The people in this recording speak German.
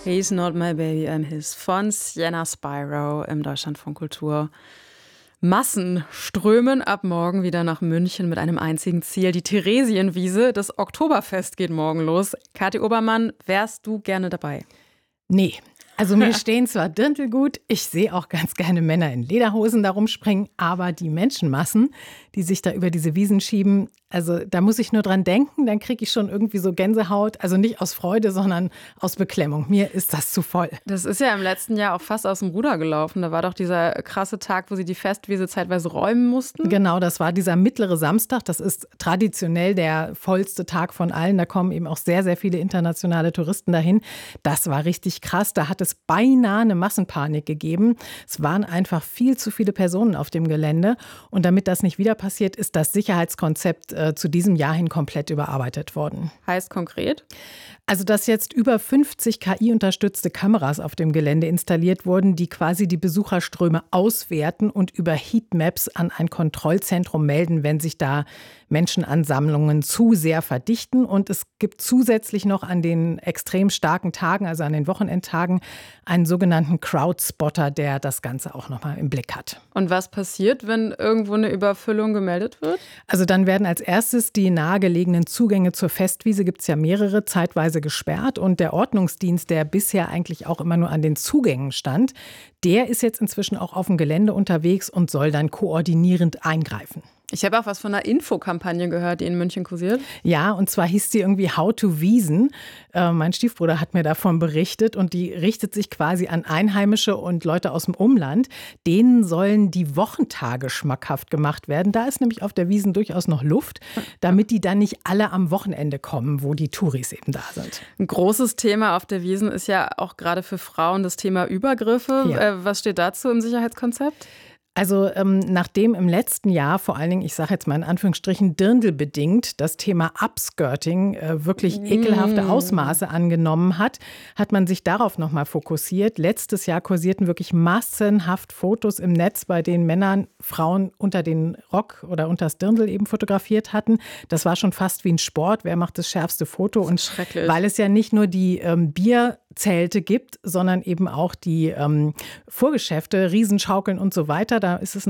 He's Not My Baby, I'm His von Sienna Spyro im Deutschlandfunk Kultur. Massen strömen ab morgen wieder nach München mit einem einzigen Ziel, die Theresienwiese. Das Oktoberfest geht morgen los. Kathi Obermann, wärst du gerne dabei? Nee. Also mir stehen zwar Dirndl gut, ich sehe auch ganz gerne Männer in Lederhosen da rumspringen, aber die Menschenmassen, die sich da über diese Wiesen schieben, also da muss ich nur dran denken, dann kriege ich schon irgendwie so Gänsehaut. Also nicht aus Freude, sondern aus Beklemmung. Mir ist das zu voll. Das ist ja im letzten Jahr auch fast aus dem Ruder gelaufen. Da war doch dieser krasse Tag, wo sie die Festwiese zeitweise räumen mussten. Genau, das war dieser mittlere Samstag. Das ist traditionell der vollste Tag von allen. Da kommen eben auch sehr, sehr viele internationale Touristen dahin. Das war richtig krass. Da hat es beinahe eine Massenpanik gegeben. Es waren einfach viel zu viele Personen auf dem Gelände. Und damit das nicht wieder passiert, ist das Sicherheitskonzept zu diesem Jahr hin komplett überarbeitet worden. Heißt konkret? Also, dass jetzt über 50 KI-unterstützte Kameras auf dem Gelände installiert wurden, die quasi die Besucherströme auswerten und über Heatmaps an ein Kontrollzentrum melden, wenn sich da Menschenansammlungen zu sehr verdichten. Und es gibt zusätzlich noch an den extrem starken Tagen, also an den Wochenendtagen, einen sogenannten Crowdspotter, der das Ganze auch noch mal im Blick hat. Und was passiert, wenn irgendwo eine Überfüllung gemeldet wird? Also dann werden als erstes die nahegelegenen Zugänge zur Festwiese, gibt es ja mehrere, zeitweise gesperrt. Und der Ordnungsdienst, der bisher eigentlich auch immer nur an den Zugängen stand, der ist jetzt inzwischen auch auf dem Gelände unterwegs und soll dann koordinierend eingreifen. Ich habe auch was von einer Infokampagne gehört, die in München kursiert. Ja, und zwar hieß sie irgendwie How to Wiesen. Mein Stiefbruder hat mir davon berichtet und die richtet sich quasi an Einheimische und Leute aus dem Umland. Denen sollen die Wochentage schmackhaft gemacht werden. Da ist nämlich auf der Wiesn durchaus noch Luft, damit die dann nicht alle am Wochenende kommen, wo die Touris eben da sind. Ein großes Thema auf der Wiesn ist ja auch gerade für Frauen das Thema Übergriffe. Ja. Was steht dazu im Sicherheitskonzept? Also nachdem im letzten Jahr vor allen Dingen, ich sage jetzt mal in Anführungsstrichen, dirndlbedingt das Thema Upskirting wirklich ekelhafte Ausmaße angenommen hat, hat man sich darauf nochmal fokussiert. Letztes Jahr kursierten wirklich massenhaft Fotos im Netz, bei denen Männern Frauen unter den Rock oder unter das Dirndl eben fotografiert hatten. Das war schon fast wie ein Sport. Wer macht das schärfste Foto? Und schrecklich. Weil es ja nicht nur die Bierzelte gibt, sondern eben auch die Vorgeschäfte, Riesenschaukeln und so weiter. Da ist es